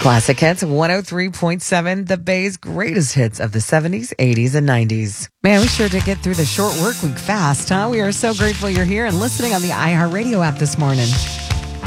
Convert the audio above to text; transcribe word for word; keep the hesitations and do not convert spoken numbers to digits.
Classic Hits one oh three point seven, the Bay's greatest hits of the seventies, eighties, and nineties. Man, we sure did get through the short work week fast, huh? We are so grateful you're here and listening on the iHeartRadio app this morning.